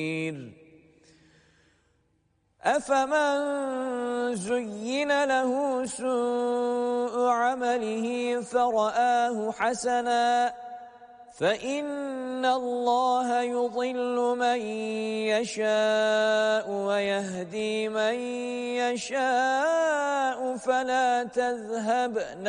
أفمن زين له سوء عمله فرآه حسنا فإن الله يضل من يشاء ويهدي من يشاء فلا تذهب